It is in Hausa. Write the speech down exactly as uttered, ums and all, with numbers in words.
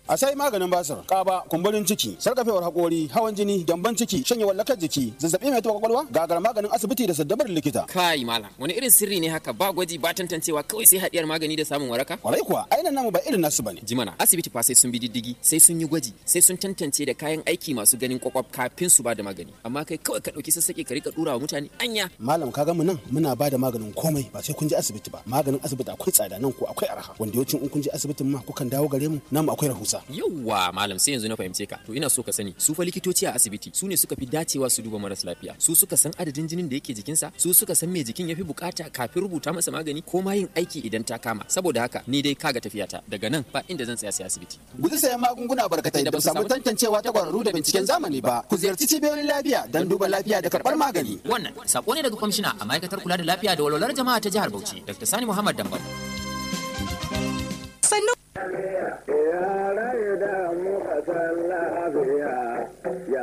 A sai maganin basir, ƙaba, kumburin ciki, sarkafewar haƙori, hawan jini, gyamban ciki, shanyewar lakar jiki, zazzaɓi mai taɓa kwakwalwa, gagar maganin asibiti da saddabar likita. Kai malam, wani irin sirri ne haka ba gwaji ba tantancewa kawai sai haɗiyar magani da samun waraka? Kwarai kuwa, ainihin namu ba irin nasu bane. Jimana, asibiti fa sai sun bi diddigi, sai sun yi gwaji, sai sun tantance da kayan aiki masu ganin kwakwaf kafin su ba da magani. Amma kai kawai ka ɗauki sassaƙe ka rika ɗura wa mutane anya. Malam ka mu nan muna ba da maganin komai ba sai kun je asibiti ba. Maganin asibiti akwai tsada nan ko akwai arha. Wanda yawancin in kun je asibitin ma kukan dawo gare mu namu akwai rahusa. Yawwa malam sai yanzu na fahimce ka. To ina so ka sani su fa likitoci a asibiti su ne suka fi dacewa su duba maras lafiya. Su suka san adadin jinin da yake jikinsa, su suka san me jikin yafi bukata kafin rubuta masa magani ko ma yin aiki idan ta kama. Saboda haka ni dai kaga tafiyata daga nan ba inda zan tsaya sai asibiti. Guji sayan magunguna barkatai da ba su samu tantancewa ta kwararru da binciken zamani ba. Ku ziyarci cibiyoyin lafiya don duba lafiya da karɓar magani. Wannan sako ne daga kwamishina a ma'aikatar kula da lafiya da walwalar jama'a ta jihar Bauchi, Dr. Sani Muhammad Dambam. Sannu